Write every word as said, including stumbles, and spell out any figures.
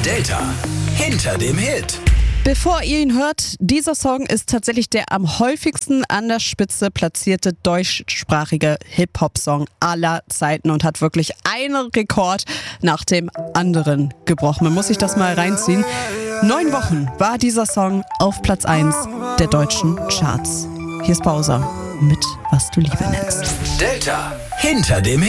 Delta hinter dem Hit. Bevor ihr ihn hört, dieser Song ist tatsächlich der am häufigsten an der Spitze platzierte deutschsprachige Hip-Hop-Song aller Zeiten und hat wirklich einen Rekord nach dem anderen gebrochen. Man muss sich das mal reinziehen. Neun Wochen war dieser Song auf Platz eins der deutschen Charts. Hier ist Bowser mit Was du Liebe nennst. Delta hinter dem Hit.